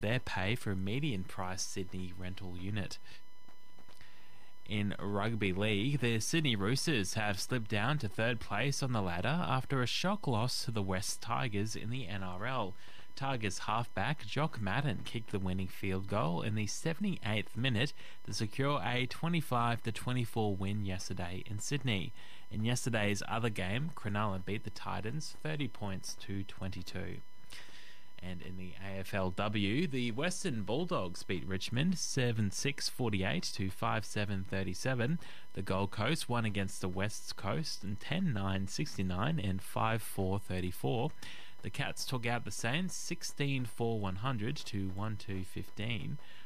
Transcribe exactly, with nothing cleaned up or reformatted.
their pay for a median price Sydney rental unit. In rugby league, the Sydney Roosters have slipped down to third place on the ladder after a shock loss to the West Tigers in the N R L. Tigers halfback Jock Madden kicked the winning field goal in the seventy-eighth minute to secure a twenty-five to twenty-four win yesterday in Sydney. In yesterday's other game, Cronulla beat the Titans thirty points to twenty-two. And in the A F L W, the Western Bulldogs beat Richmond seven six forty-eight to five seven thirty-seven. The Gold Coast won against the West Coast in ten nine sixty-nine and five four thirty-four. The Cats took out the Saints sixteen four one hundred to one two fifteen.